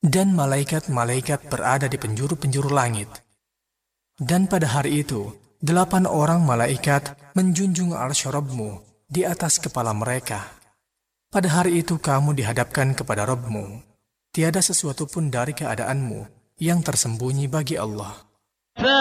Dan malaikat-malaikat berada di penjuru-penjuru langit. Dan pada hari itu, 8 orang malaikat menjunjung arsy Rabb-Mu di atas kepala mereka. Pada hari itu kamu dihadapkan kepada Rabb-Mu. Tiada sesuatu pun dari keadaanmu yang tersembunyi bagi Allah.